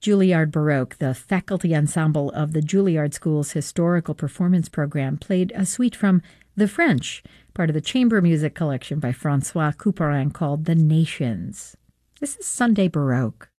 Juilliard Baroque, the faculty ensemble of the Juilliard School's historical performance program, played a suite from The French, part of the chamber music collection by Francois Couperin called The Nations. This is Sunday Baroque.